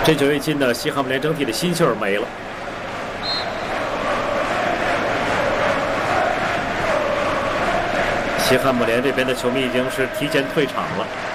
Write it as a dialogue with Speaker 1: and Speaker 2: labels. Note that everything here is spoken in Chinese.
Speaker 1: 这球一进呢，西汉姆联整体的心气儿没了。西汉姆联这边的球迷已经是提前退场了。